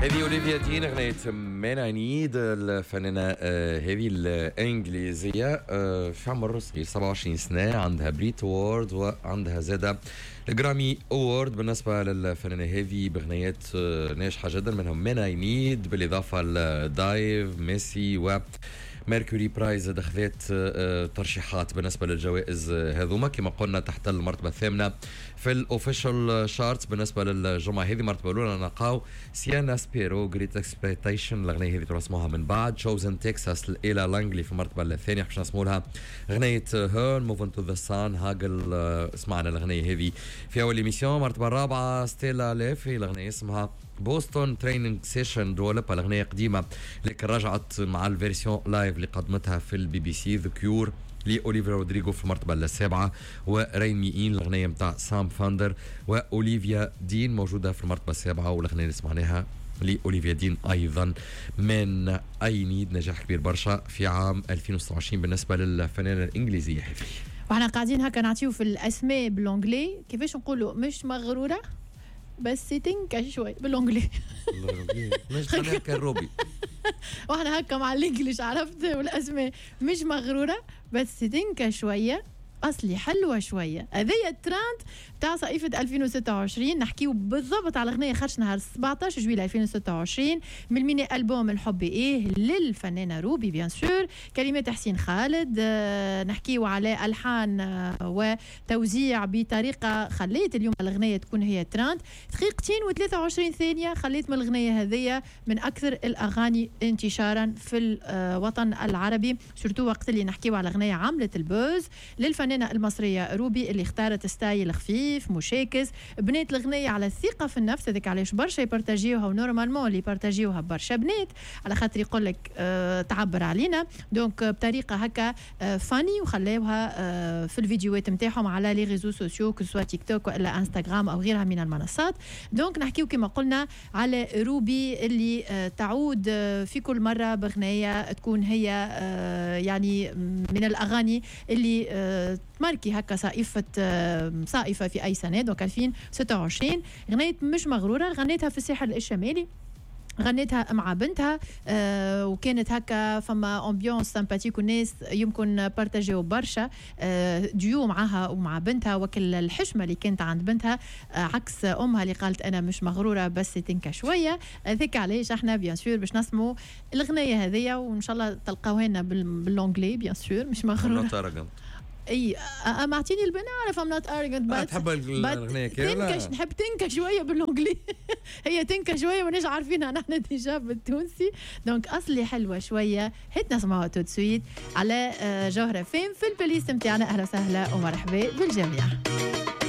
هذه أوليفيا دين أغنية من I Need الفنانة هذه الإنجليزية في عمر صغير 27 سنة. عندها بريت وورد وعندها زادة الجرامي أورد. بالنسبة للفنانة هذه بأغنيات ناجحة جدا منهم من I Need بالإضافة لدايف ميسي و ميركوري برايز دخلت ترشيحات بالنسبة للجوائز هذوما كما قلنا تحت المرتبة الثامنة في الأوفيشال شارتس. بالنسبة للجمعة هذه مرتبة الأولى نلقاو سيانا سبيرو جريت اكسبكتيشن الأغنية هذه ترسموها من بعد. تشوزن تكساس إلى لانجلي في المرتبة الثانية باش نسمو لها أغنية هيرن موفن تو ذا سان. هاجل سمعنا الأغنية هذه في أول إيميسيون. المرتبة الرابعة ستيلا ليفي الأغنية اسمها بوستون تريننج سيشن دولبها الأغنية قديمة لكن رجعت مع الفيرسيون لايف اللي قدمتها في البي بي سي ذا كيور لأوليفيا رودريغو في المرتبة السابعة. ورين ميين الأغنية متاع سام فاندر وأوليفيا دين موجودة في المرتبة السابعة والأغنية اللي سمعناها لأوليفيا دين أيضا من أي نيد. نجاح كبير برشا في عام 2026 بالنسبة للفنانة الإنجليزية هذه. وإحنا قاعدين هكا نعطيو في الأسماء بالإنجلي كيفاش نقولوا مش مغرورة بس تنكش شوي بالانجلي مش هكا الروبي واحنا هكا مع الانجليش عرفت والاسماء مش مغروره بس تنكش شويه اصلي حلوه شويه. هذه الترند تاع صيفه 2026 نحكيو بالضبط على اغنيه خرج نهار 17 جويلية 2026 من الميني البوم الحب ايه للفنانه روبي بيان سور. كلمات حسين خالد نحكيو على الحان وتوزيع بطريقه خليت اليوم الاغنيه تكون هي ترند. دقيقتين و23 ثانيه خليت من الاغنيه هذه من اكثر الاغاني انتشارا في الوطن العربي سورتو وقت اللي نحكيو على اغنيه عملت البوز للفنانه المصريه روبي اللي اختارت ستايل خفيف مشاكس. بنات الغنية على الثقة في النفس هذيك علاش برشا يبارتاجيوها ونورمالمون اللي يبارتاجيوها برشا بنات على خاطر يقول لك تعبر علينا دونك بطريقة هكا فاني وخلاوها في الفيديوهات نتاعهم على لي ريزو سوسيو كسوا تيك توك ولا انستغرام او غيرها من المنصات. دونك نحكيو كما قلنا على روبي اللي تعود في كل مرة بغنية تكون هي يعني من الأغاني اللي ماركي هكا صائفة في أي سنة دوك 2026. غنية مش مغرورة غنيتها في الساحل الشمالي غنيتها مع بنتها وكانت هكا فما امبيونس سامباتيك والناس يمكن بارتاجيو برشا ديو معها ومع بنتها وكل الحشمه اللي كانت عند بنتها عكس امها اللي قالت انا مش مغروره بس تنكا شويه. ذيك علاش احنا بيان سور باش نسمو الاغنيه هذيا وان شاء الله تلقاوها لنا باللونجلي بيان سور مش مغروره. اي ما اعطيني البنات عارف ام نوت ارجنت بس تحب الاغنيه كيف نحب تنكا شويه بالانجلي هي تنكا شويه وناش عارفينها نحن ديجا بالتونسي دونك اصلي حلوه شويه هيت نسمعها تو سويت على جوهره فيم في البلايست نتاعنا. اهلا وسهلا ومرحبا بالجميع.